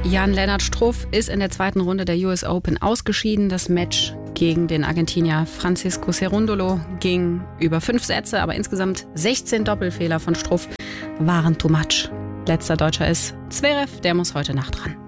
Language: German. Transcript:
Jan-Lennart Struff ist in der zweiten Runde der US Open ausgeschieden. Das Match gegen den Argentinier Francisco Cerúndolo ging über 5 Sätze, aber insgesamt 16 Doppelfehler von Struff waren too much. Letzter Deutscher ist Zverev, der muss heute Nacht ran.